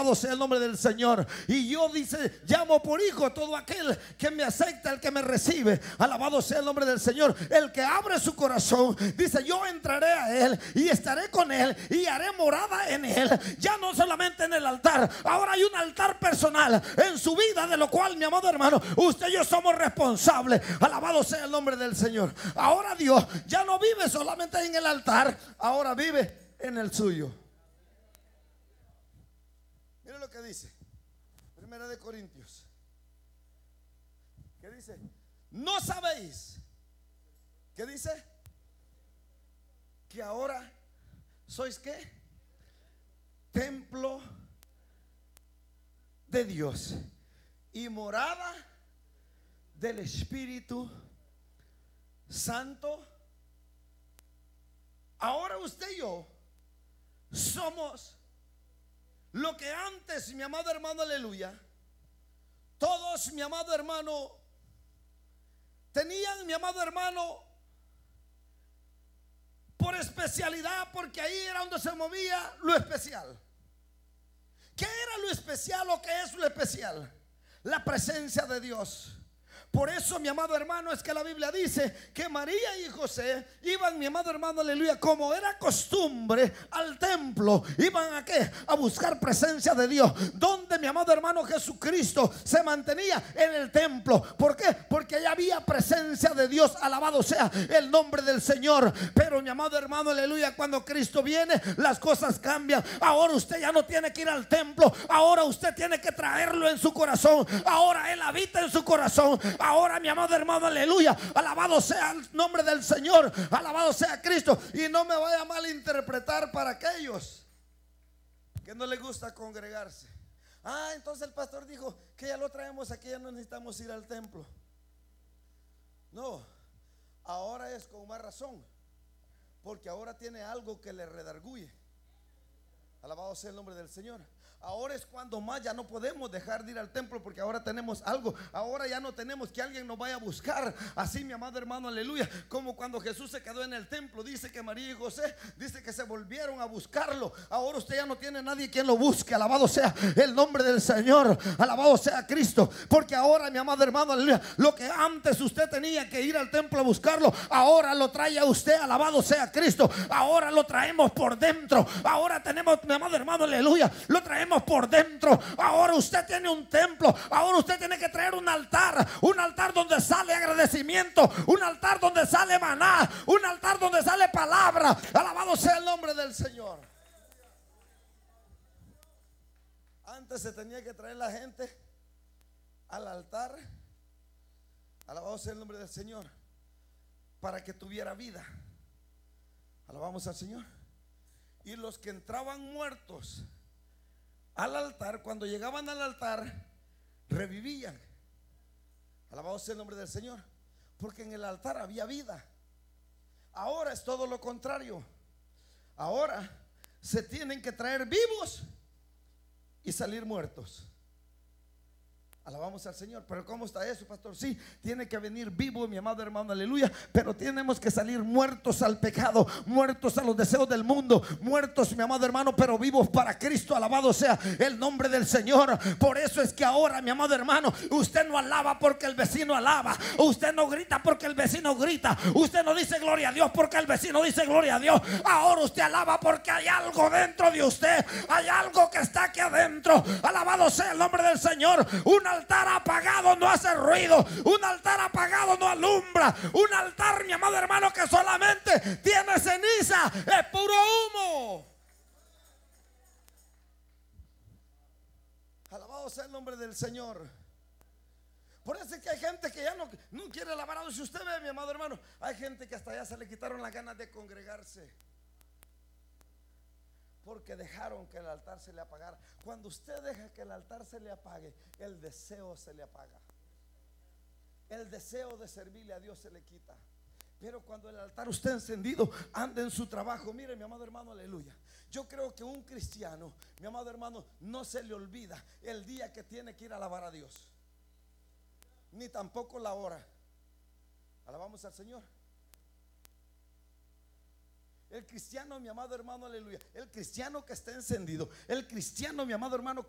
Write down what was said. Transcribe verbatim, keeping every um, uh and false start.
Alabado sea el nombre del Señor. Y yo, dice, llamo por hijo a todo aquel que me acepta, el que me recibe. Alabado sea el nombre del Señor. El que abre su corazón, dice, yo entraré a él y estaré con él y haré morada en él. Ya no solamente en el altar, ahora hay un altar personal en su vida, de lo cual, mi amado hermano, usted y yo somos responsables. Alabado sea el nombre del Señor. Ahora Dios ya no vive solamente en el altar, ahora vive en el suyo. Mire lo que dice Primera de Corintios, que dice, no sabéis, ¿qué dice? Que ahora sois ¿qué? Templo de Dios y morada del Espíritu Santo. Ahora usted y yo somos lo que antes, mi amado hermano, aleluya, todos, mi amado hermano, tenían, mi amado hermano, por especialidad, porque ahí era donde se movía lo especial. ¿Qué era lo especial o qué es lo especial? La presencia de Dios. Por eso, mi amado hermano, es que la Biblia dice que María y José iban, mi amado hermano, aleluya, como era costumbre, al templo. Iban a qué? A buscar presencia de Dios. Donde, mi amado hermano, Jesucristo se mantenía en el templo. ¿Por qué? Porque allá había presencia de Dios. Alabado sea el nombre del Señor. Pero, mi amado hermano, aleluya, cuando Cristo viene, las cosas cambian. Ahora usted ya no tiene que ir al templo. Ahora usted tiene que traerlo en su corazón. Ahora Él habita en su corazón. Ahora, mi amado hermano, aleluya, alabado sea el nombre del Señor, alabado sea Cristo. Y no me vaya a malinterpretar para aquellos que no les gusta congregarse. Ah, entonces el pastor dijo que ya lo traemos aquí, ya no necesitamos ir al templo. No, ahora es con más razón, porque ahora tiene algo que le redarguye. Alabado sea el nombre del Señor. Ahora es cuando más ya no podemos dejar de ir al templo, porque ahora tenemos algo. Ahora ya no tenemos que alguien nos vaya a buscar. Así, mi amado hermano, aleluya, como cuando Jesús se quedó en el templo. Dice que María y José, dice que se volvieron a buscarlo. Ahora usted ya no tiene nadie quien lo busque. Alabado sea el nombre del Señor, alabado sea Cristo. Porque ahora, mi amado hermano, aleluya, lo que antes usted tenía que ir al templo a buscarlo, ahora lo trae a usted. Alabado sea Cristo. Ahora lo traemos por dentro. Ahora tenemos, mi amado hermano, aleluya, lo traemos por dentro. Ahora usted tiene un templo. Ahora usted tiene que traer un altar. Un altar donde sale agradecimiento. Un altar donde sale maná. Un altar donde sale palabra. Alabado sea el nombre del Señor. Antes se tenía que traer la gente al altar. Alabado sea el nombre del Señor, para que tuviera vida. Alabamos al Señor. Y los que entraban muertos al altar, cuando llegaban al altar, revivían. Alabado sea el nombre del Señor, porque en el altar había vida. Ahora es todo lo contrario. Ahora se tienen que traer vivos y salir muertos. Alabamos al Señor. Pero ¿cómo está eso, pastor? Sí, tiene que venir vivo, mi amado hermano, aleluya. Pero tenemos que salir muertos al pecado, muertos a los deseos del mundo, muertos, mi amado hermano, pero vivos para Cristo. Alabado sea el nombre del Señor. Por eso es que ahora, mi amado hermano, usted no alaba porque el vecino alaba. Usted no grita porque el vecino grita. Usted no dice gloria a Dios porque el vecino dice gloria a Dios. Ahora usted alaba porque hay algo dentro de usted. Hay algo que está aquí adentro. Alabado sea el nombre del Señor. Una altar apagado no hace ruido. Un altar apagado no alumbra. Un altar, mi amado hermano, que solamente tiene ceniza, es puro humo. Alabado sea el nombre del Señor. Por eso es que hay gente que ya no, no quiere alabar a Dios. Si usted ve, mi amado hermano, hay gente que hasta ya se le quitaron las ganas de congregarse, porque dejaron que el altar se le apagara. Cuando usted deja que el altar se le apague, el deseo se le apaga. El deseo de servirle a Dios se le quita. Pero cuando el altar está encendido, anda en su trabajo. Mire, mi amado hermano, aleluya, yo creo que un cristiano, mi amado hermano, no se le olvida el día que tiene que ir a alabar a Dios, ni tampoco la hora. Alabamos al Señor. El cristiano, mi amado hermano, aleluya, el cristiano que está encendido, el cristiano, mi amado hermano,